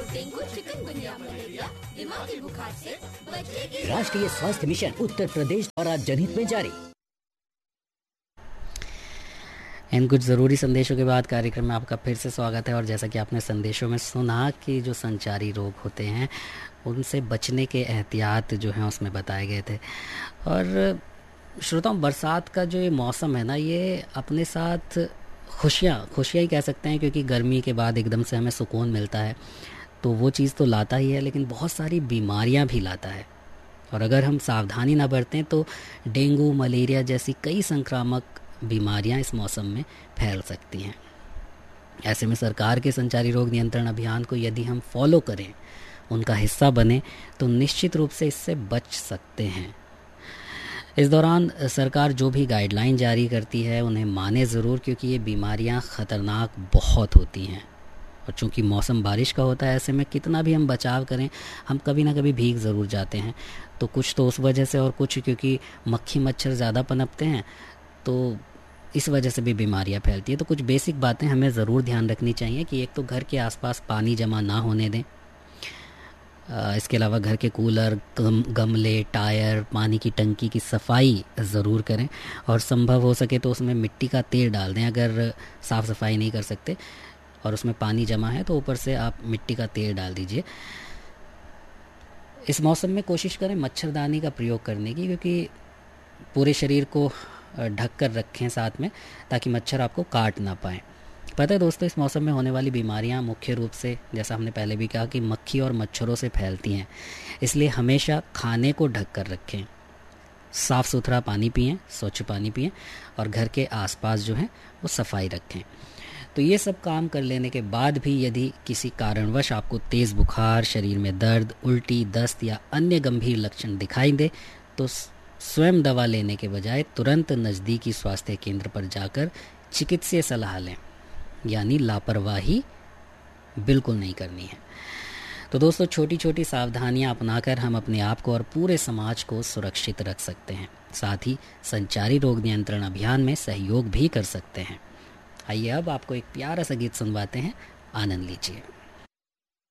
Dengue, chikungunya, malaria, दिमागी बुखार से बचने की। राष्ट्रीय स्वास्थ्य मिशन उत्तर प्रदेश द्वारा जनहित में जारी। इन कुछ ज़रूरी संदेशों के बाद कार्यक्रम में आपका फिर से स्वागत है। और जैसा कि आपने संदेशों में सुना कि जो संचारी रोग होते हैं उनसे बचने के एहतियात जो हैं उसमें बताए गए थे। और श्रोताओं, बरसात का जो ये मौसम है ना, ये अपने साथ खुशियाँ ही कह सकते हैं, क्योंकि गर्मी के बाद एकदम से हमें सुकून मिलता है तो वो चीज़ तो लाता ही है, लेकिन बहुत सारी बीमारियाँ भी लाता है। और अगर हम सावधानी ना बरतें तो डेंगू, मलेरिया जैसी कई संक्रामक बीमारियां इस मौसम में फैल सकती हैं। ऐसे में सरकार के संचारी रोग नियंत्रण अभियान को यदि हम फॉलो करें, उनका हिस्सा बने, तो निश्चित रूप से इससे बच सकते हैं। इस दौरान सरकार जो भी गाइडलाइन जारी करती है उन्हें माने ज़रूर, क्योंकि ये बीमारियां ख़तरनाक बहुत होती हैं। और चूँकि मौसम बारिश का होता है, ऐसे में कितना भी हम बचाव करें, हम कभी ना कभी भीग ज़रूर जाते हैं। तो कुछ तो उस वजह से और कुछ क्योंकि मक्खी मच्छर ज़्यादा पनपते हैं, तो इस वजह से भी बीमारियां फैलती है। तो कुछ बेसिक बातें हमें ज़रूर ध्यान रखनी चाहिए कि एक तो घर के आसपास पानी जमा ना होने दें। इसके अलावा घर के कूलर, गमले, टायर, पानी की टंकी की सफाई ज़रूर करें। और संभव हो सके तो उसमें मिट्टी का तेल डाल दें। अगर साफ़ सफाई नहीं कर सकते और उसमें पानी जमा है तो ऊपर से आप मिट्टी का तेल डाल दीजिए। इस मौसम में कोशिश करें मच्छरदानी का प्रयोग करने की, क्योंकि पूरे शरीर को ढक कर रखें साथ में, ताकि मच्छर आपको काट ना पाएँ। पता है दोस्तों, इस मौसम में होने वाली बीमारियां मुख्य रूप से, जैसा हमने पहले भी कहा, कि मक्खी और मच्छरों से फैलती हैं। इसलिए हमेशा खाने को ढक कर रखें, साफ़ सुथरा पानी पिएं, स्वच्छ पानी पिएं, और घर के आसपास जो है वो सफाई रखें। तो ये सब काम कर लेने के बाद भी यदि किसी कारणवश आपको तेज़ बुखार, शरीर में दर्द, उल्टी, दस्त या अन्य गंभीर लक्षण दिखाई दे, तो स्वयं दवा लेने के बजाय तुरंत नज़दीकी स्वास्थ्य केंद्र पर जाकर चिकित्सीय सलाह लें, यानी लापरवाही बिल्कुल नहीं करनी है। तो दोस्तों, छोटी छोटी सावधानियां अपनाकर हम अपने आप को और पूरे समाज को सुरक्षित रख सकते हैं। साथ ही संचारी रोग नियंत्रण अभियान में सहयोग भी कर सकते हैं। आइए अब आपको एक प्यारा सा गीत सुनवाते हैं, आनंद लीजिए।